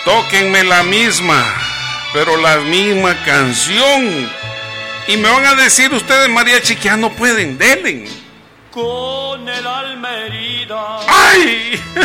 tóquenme la misma, pero la misma canción. Y me van a decir ustedes, mariachi, que ya no pueden, denle. Con el alma herida. ¡Ay!